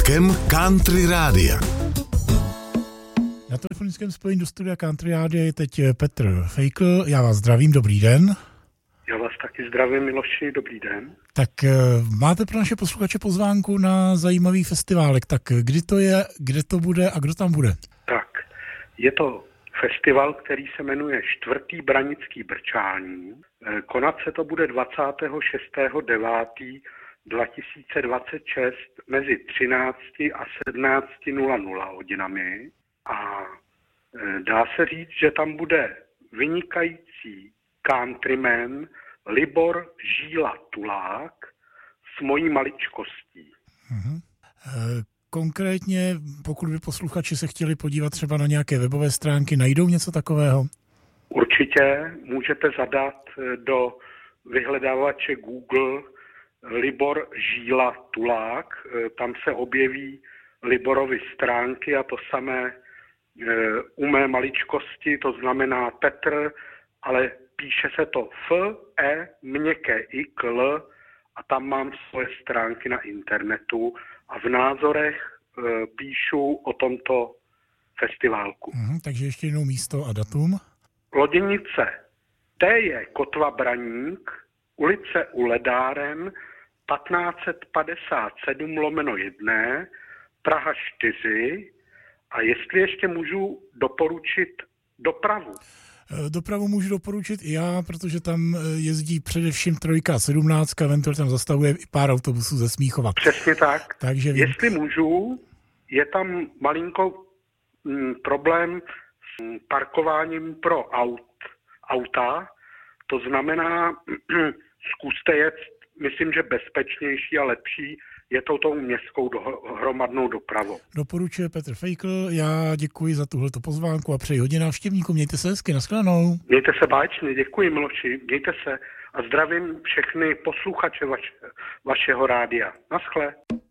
posluchačem Country Rádia. Na telefonickém spojení do studia Country Rádia je teď Petr Feikl. Já vás zdravím, dobrý den. Já vás taky zdravím, Miloši, dobrý den. Tak máte pro naše posluchače pozvánku na zajímavý festiválek. Tak kdy to je, kde to bude a kdo tam bude? Tak, je to festival, který se jmenuje Čtvrtý branický brčální. Konat se to bude 26.9.2026 mezi 13 a 17:00 hodinami. A dá se říct, že tam bude vynikající countryman Libor Žíla Tulák s mojí maličkostí. Konkrétně, pokud by posluchači se chtěli podívat třeba na nějaké webové stránky, najdou něco takového? Určitě můžete zadat do vyhledávače Google Libor Žíla Tulák. Tam se objeví Liborovy stránky a to samé u mé maličkosti, to znamená Petr, ale píše se to F-E-I-K-L a tam mám svoje stránky na internetu a v názorech píšu o tomto festiválku. Takže ještě jednou místo a datum. Loděnice T je Kotva Braník, ulice U Ledáren, 1557/1, Praha 4. A jestli ještě můžu doporučit dopravu. Dopravu můžu doporučit i já, protože tam jezdí především 3 a 17, eventuálně tam zastavuje i pár autobusů ze Smíchova. Přesně tak. Takže jestli můžu, je tam malinko problém s parkováním pro auta. To znamená, zkuste jet, myslím, že bezpečnější a lepší je to tou městskou hromadnou dopravou. Doporučuje Petr Feikl, já děkuji za tuhleto pozvánku a přeji hodně návštěvníkům. Mějte se hezky, nashledanou. Mějte se báječně, děkuji Miloši, mějte se a zdravím všechny posluchače vašeho rádia. Naschle.